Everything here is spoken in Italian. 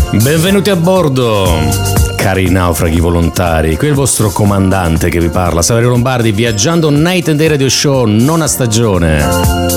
Benvenuti a bordo, cari naufraghi volontari. Qui è il vostro comandante che vi parla, Saverio Lombardi, viaggiando Night and Day Radio Show, nona stagione.